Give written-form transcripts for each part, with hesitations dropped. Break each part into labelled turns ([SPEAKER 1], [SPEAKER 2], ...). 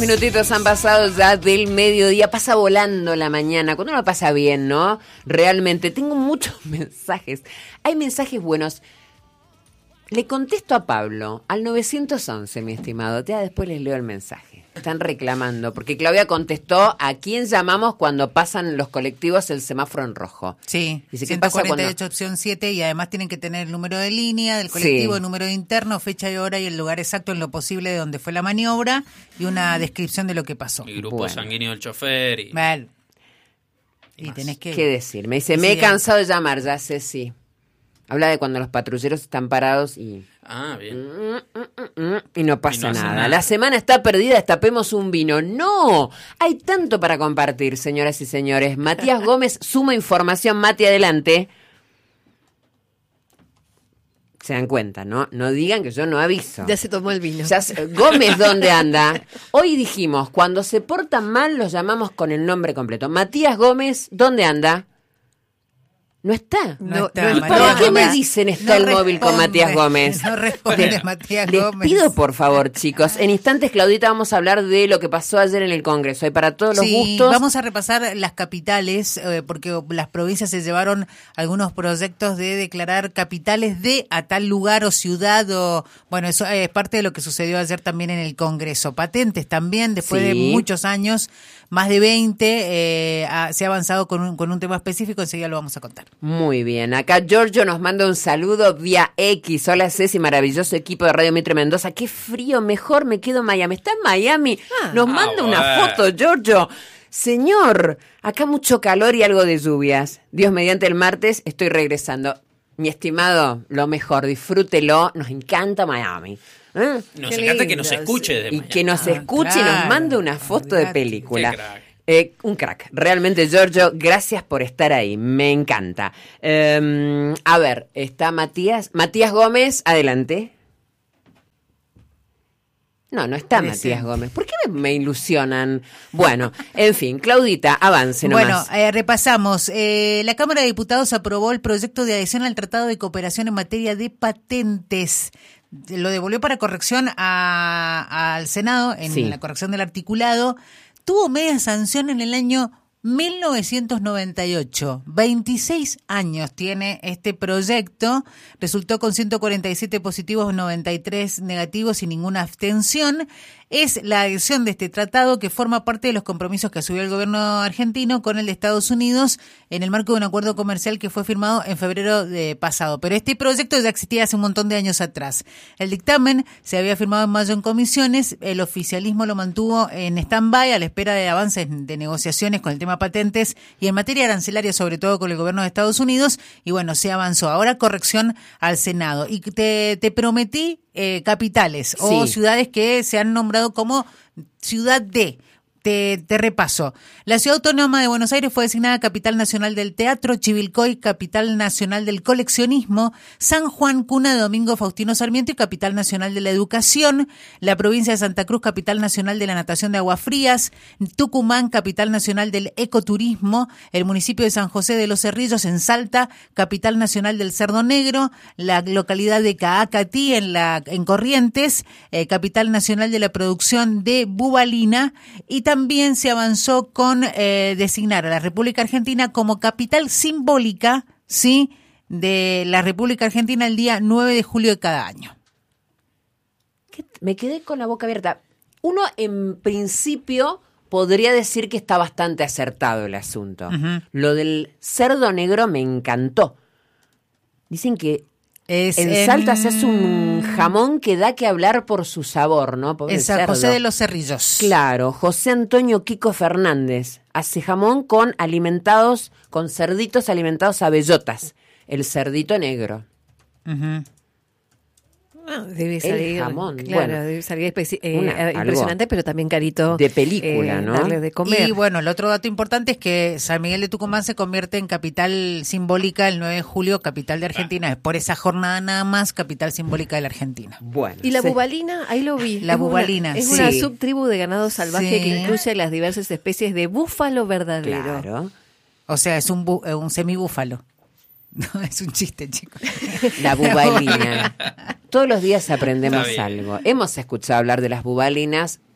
[SPEAKER 1] Minutitos han pasado ya del mediodía, pasa volando la mañana, cuando uno pasa bien, ¿no? Realmente, tengo muchos mensajes, hay mensajes buenos. Le contesto a Pablo, al 911, mi estimado, ya después les leo el mensaje. Están reclamando, porque Claudia contestó a quién llamamos cuando pasan los colectivos el semáforo en rojo.
[SPEAKER 2] Sí,
[SPEAKER 1] dice, ¿qué pasa
[SPEAKER 2] 148
[SPEAKER 1] cuando...
[SPEAKER 2] opción 7 y además tienen que tener el número de línea del colectivo,
[SPEAKER 1] Sí.
[SPEAKER 2] el número interno, fecha y hora y el lugar exacto en lo posible de donde fue la maniobra y una descripción de lo que pasó.
[SPEAKER 3] El grupo sanguíneo del chofer y...
[SPEAKER 2] Bueno. Y tenés que...
[SPEAKER 1] ¿Qué decir? Me dice, me he cansado de llamar, ya sé, sí. Habla de cuando los patrulleros están parados y...
[SPEAKER 3] Ah, bien.
[SPEAKER 1] Y no pasa
[SPEAKER 3] Y no hace
[SPEAKER 1] nada.
[SPEAKER 3] nada.
[SPEAKER 1] La semana está perdida, destapemos un vino. ¡No! Hay tanto para compartir, señoras y señores. Matías Gómez suma información. Mati, adelante. Se dan cuenta, ¿no? No digan que yo no aviso.
[SPEAKER 4] Ya se tomó el vino.
[SPEAKER 1] Gómez, ¿dónde anda? Hoy dijimos, cuando se portan mal los llamamos con el nombre completo. Matías Gómez, ¿dónde anda? No está.
[SPEAKER 2] No está,
[SPEAKER 1] ¿Y
[SPEAKER 2] Matías
[SPEAKER 1] para qué me
[SPEAKER 2] Gómez.
[SPEAKER 1] dicen está el móvil con Matías Gómez?
[SPEAKER 2] No responde Matías
[SPEAKER 1] Les
[SPEAKER 2] Gómez.
[SPEAKER 1] pido, por favor, chicos. En instantes, Claudita, vamos a hablar de lo que pasó ayer en el Congreso. Hay para todos los gustos.
[SPEAKER 2] Vamos a repasar las capitales, porque las provincias se llevaron algunos proyectos de declarar capitales de a tal lugar o ciudad. Bueno, eso es parte de lo que sucedió ayer también en el Congreso. Patentes también, después de muchos años, más de 20, se ha avanzado con un tema específico. Enseguida lo vamos a contar.
[SPEAKER 1] Muy bien. Acá Giorgio nos manda un saludo vía X. Hola, Ceci, maravilloso equipo de Radio Mitre Mendoza. Qué frío, mejor me quedo en Miami. Está en Miami. Nos manda una foto, Giorgio. Señor, acá mucho calor y algo de lluvias. Dios mediante, el martes estoy regresando. Mi estimado, lo mejor, disfrútelo. Nos encanta Miami.
[SPEAKER 3] Nos encanta que nos escuche desde
[SPEAKER 1] Y
[SPEAKER 3] Miami.
[SPEAKER 1] que nos escuche y nos mande una foto de película.
[SPEAKER 3] Qué crack.
[SPEAKER 1] Un crack, realmente, Giorgio, gracias por estar ahí, me encanta. A ver, está Matías Gómez, adelante. No está Matías Gómez. ¿Por qué me ilusionan? Bueno, en fin, Claudita, avance nomás.
[SPEAKER 2] Bueno, repasamos. La Cámara de Diputados aprobó el proyecto de adhesión al Tratado de Cooperación en materia de patentes. Lo devolvió para corrección al Senado en la corrección del articulado. Tuvo media sanción en el año 1998. 26 años tiene este proyecto. Resultó con 147 positivos, 93 negativos y ninguna abstención. Es la adhesión de este tratado que forma parte de los compromisos que asumió el gobierno argentino con el de Estados Unidos en el marco de un acuerdo comercial que fue firmado en febrero pasado. Pero este proyecto ya existía hace un montón de años atrás. El dictamen se había firmado en mayo en comisiones. El oficialismo lo mantuvo en stand-by a la espera de avances de negociaciones con el tema patentes y en materia arancelaria, sobre todo con el gobierno de Estados Unidos. Y bueno, se avanzó. Ahora corrección al Senado. Y te prometí capitales o ciudades que se han nombrado como ciudad de... Te repaso. La Ciudad Autónoma de Buenos Aires fue designada Capital Nacional del Teatro, Chivilcoy, Capital Nacional del Coleccionismo, San Juan, cuna de Domingo Faustino Sarmiento y Capital Nacional de la Educación, la provincia de Santa Cruz, Capital Nacional de la Natación de Aguas Frías, Tucumán, Capital Nacional del Ecoturismo, el municipio de San José de los Cerrillos en Salta, Capital Nacional del Cerdo Negro, la localidad de Caacatí en Corrientes, Capital Nacional de la Producción de Bubalina, y también se avanzó con designar a la República Argentina como capital simbólica, ¿sí?, de la República Argentina el día 9 de julio de cada año.
[SPEAKER 1] Me quedé con la boca abierta. Uno, en principio, podría decir que está bastante acertado el asunto. Uh-huh. Lo del cerdo negro me encantó. Dicen que en Salta se hace un jamón que da que hablar por su sabor, ¿no? Pobre
[SPEAKER 2] en San
[SPEAKER 1] cerdo.
[SPEAKER 2] José de los Cerrillos.
[SPEAKER 1] Claro, José Antonio Kiko Fernández hace jamón con cerditos alimentados a bellotas. El cerdito negro.
[SPEAKER 2] Uh-huh.
[SPEAKER 4] Debe salir,
[SPEAKER 1] jamón,
[SPEAKER 4] claro, debe salir impresionante, pero también carito
[SPEAKER 1] de película, ¿no?
[SPEAKER 4] Darle de comer.
[SPEAKER 2] Y bueno, el otro dato importante es que San Miguel de Tucumán se convierte en capital simbólica el 9 de julio, capital de Argentina. Es por esa jornada nada más capital simbólica de la Argentina.
[SPEAKER 1] Bueno.
[SPEAKER 4] Y la bubalina, ahí lo vi.
[SPEAKER 2] La bubalina,
[SPEAKER 4] es una subtribu de ganado salvaje que incluye las diversas especies de búfalo verdadero.
[SPEAKER 1] Claro.
[SPEAKER 2] O sea, es un semibúfalo. No, es un chiste, chicos.
[SPEAKER 1] La bubalina. Todos los días aprendemos algo. Hemos escuchado hablar de las bubalinas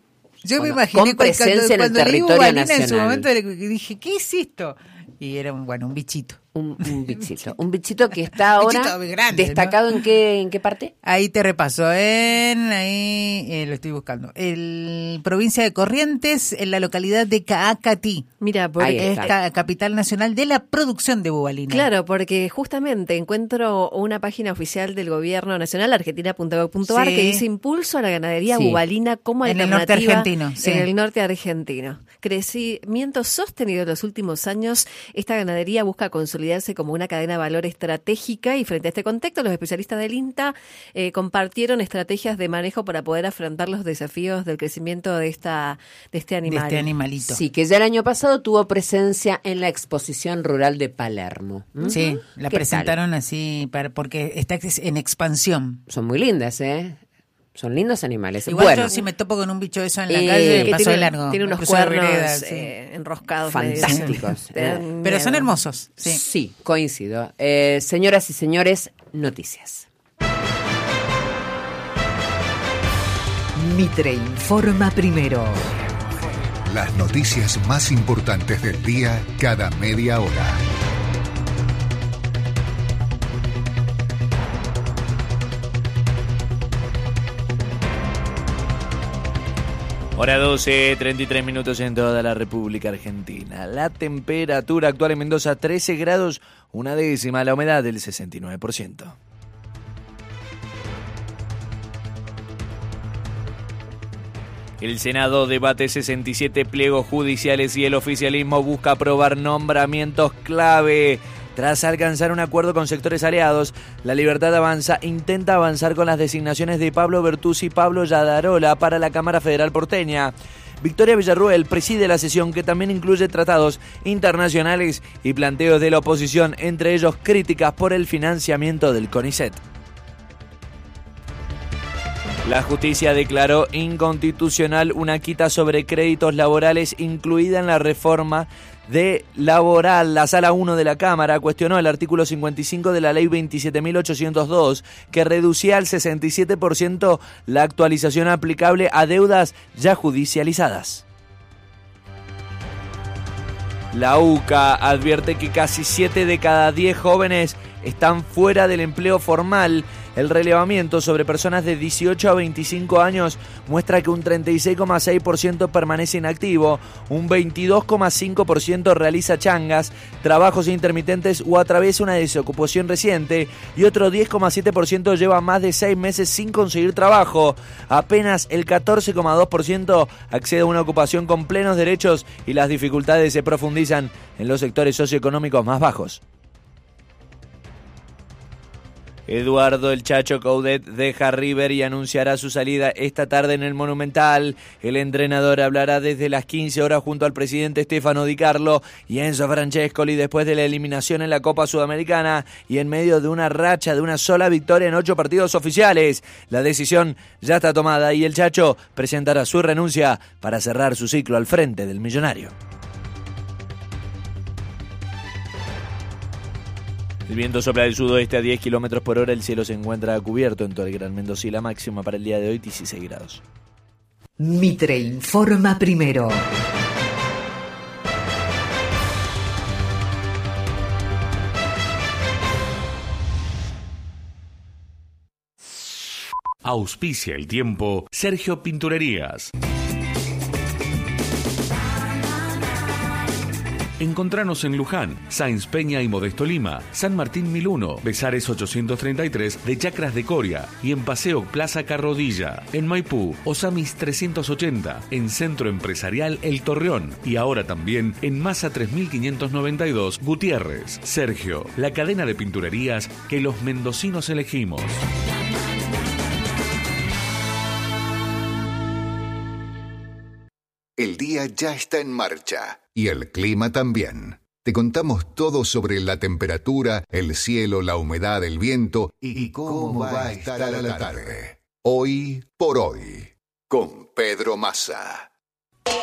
[SPEAKER 2] Yo me imaginé
[SPEAKER 1] con presencia en el territorio
[SPEAKER 2] leí
[SPEAKER 1] nacional.
[SPEAKER 2] en su momento dije, ¿qué es esto? Y era un bichito.
[SPEAKER 1] Un bichito que está ahora grande, destacado, ¿no? ¿En qué parte?
[SPEAKER 2] Ahí te repaso, lo estoy buscando. Provincia de Corrientes, en la localidad de Caacatí.
[SPEAKER 4] Mira, porque
[SPEAKER 2] es capital nacional de la producción de bubalina.
[SPEAKER 4] Claro, porque justamente encuentro una página oficial del gobierno nacional, argentina.gov.ar, que dice impulso a la ganadería bubalina como alternativa
[SPEAKER 2] en el norte argentino.
[SPEAKER 4] En el norte argentino. Crecimiento sostenido en los últimos años, esta ganadería busca consolidarse como una cadena de valor estratégica, y frente a este contexto los especialistas del INTA compartieron estrategias de manejo para poder afrontar los desafíos del crecimiento de este animal.
[SPEAKER 2] De este animalito.
[SPEAKER 1] Sí, que ya el año pasado tuvo presencia en la exposición rural de Palermo.
[SPEAKER 2] Sí, la presentaron así porque está en expansión.
[SPEAKER 1] Son muy lindas, ¿eh? Son lindos animales.
[SPEAKER 2] Igual yo si me topo con un bicho eso en la calle, paso de largo.
[SPEAKER 4] Tiene unos cuernos enroscados.
[SPEAKER 1] Fantásticos.
[SPEAKER 2] Pero son hermosos.
[SPEAKER 1] Sí, coincido. Señoras y señores, noticias.
[SPEAKER 5] Mitre informa primero.
[SPEAKER 6] Las noticias más importantes del día cada media hora.
[SPEAKER 7] Hora 12, 33 minutos en toda la República Argentina. La temperatura actual en Mendoza, 13 grados, 1/10, la humedad del 69%. El Senado debate 67 pliegos judiciales y el oficialismo busca aprobar nombramientos clave. Tras alcanzar un acuerdo con sectores aliados, La Libertad Avanza intenta avanzar con las designaciones de Pablo Bertuzzi y Pablo Yadarola para la Cámara Federal porteña. Victoria Villarruel preside la sesión, que también incluye tratados internacionales y planteos de la oposición, entre ellos críticas por el financiamiento del CONICET. La justicia declaró inconstitucional una quita sobre créditos laborales incluida en la reforma laboral. La Sala 1 de la Cámara cuestionó el artículo 55 de la Ley 27.802, que reducía al 67% la actualización aplicable a deudas ya judicializadas. La UCA advierte que casi 7 de cada 10 jóvenes están fuera del empleo formal. El relevamiento sobre personas de 18 a 25 años muestra que un 36,6% permanece inactivo, un 22,5% realiza changas, trabajos intermitentes o atraviesa una desocupación reciente, y otro 10,7% lleva más de 6 meses sin conseguir trabajo. Apenas el 14,2% accede a una ocupación con plenos derechos, y las dificultades se profundizan en los sectores socioeconómicos más bajos. Eduardo El Chacho Coudet deja River y anunciará su salida esta tarde en el Monumental. El entrenador hablará desde las 15 horas junto al presidente Stefano Di Carlo y Enzo Francescoli después de la eliminación en la Copa Sudamericana y en medio de una racha de una sola victoria en 8 partidos oficiales. La decisión ya está tomada y el Chacho presentará su renuncia para cerrar su ciclo al frente del Millonario. El viento sopla del sudoeste a 10 km por hora. El cielo se encuentra cubierto en todo el Gran Mendoza y la máxima para el día de hoy 16 grados.
[SPEAKER 5] Mitre informa primero.
[SPEAKER 8] Auspicia el tiempo Sergio Pinturerías. Encontranos en Luján, Sáenz Peña y Modesto Lima, San Martín 1001, Besares 833 de Chacras de Coria y en Paseo Plaza Carrodilla. En Maipú, Osamis 380, en Centro Empresarial El Torreón y ahora también en Masa 3592 Gutiérrez. Sergio, la cadena de pinturerías que los mendocinos elegimos.
[SPEAKER 6] El día ya está en marcha y el clima también. Te contamos todo sobre la temperatura, el cielo, la humedad, el viento y cómo va a estar a la tarde. Hoy por hoy, con Pedro Massa.